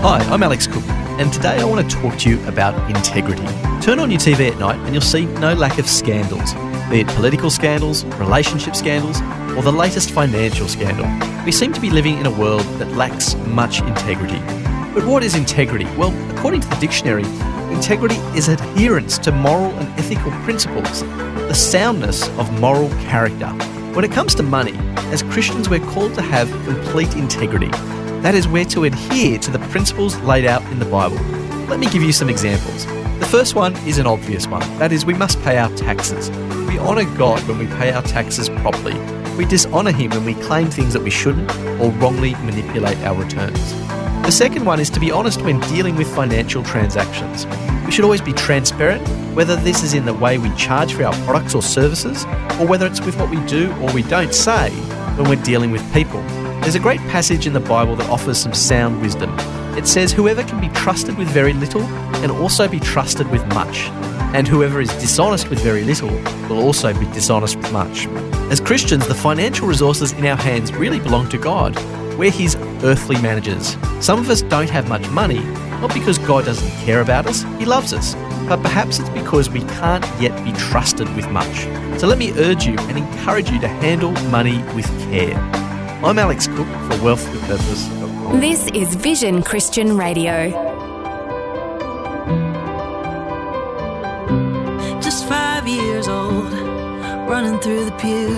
Hi, I'm Alex Cook, and today I want to talk to you about integrity. Turn on your TV at night and you'll see no lack of scandals, be it political scandals, relationship scandals, or the latest financial scandal. We seem to be living in a world that lacks much integrity. But what is integrity? Well, according to the dictionary, integrity is adherence to moral and ethical principles, the soundness of moral character. When it comes to money, as Christians we're called to have complete integrity. That is, we're to adhere to the principles laid out in the Bible. Let me give you some examples. The first one is an obvious one. That is, we must pay our taxes. We honour God when we pay our taxes properly. We dishonour Him when we claim things that we shouldn't or wrongly manipulate our returns. The second one is to be honest when dealing with financial transactions. We should always be transparent, whether this is in the way we charge for our products or services, or whether it's with what we do or we don't say when we're dealing with people. There's a great passage in the Bible that offers some sound wisdom. It says, "Whoever can be trusted with very little can also be trusted with much. And whoever is dishonest with very little will also be dishonest with much." As Christians, the financial resources in our hands really belong to God. We're His earthly managers. Some of us don't have much money, not because God doesn't care about us, He loves us, but perhaps it's because we can't yet be trusted with much. So let me urge you and encourage you to handle money with care. I'm Alex Cook for Wealth with Purpose. This is Vision Christian Radio. Just 5 years old, running through the pews.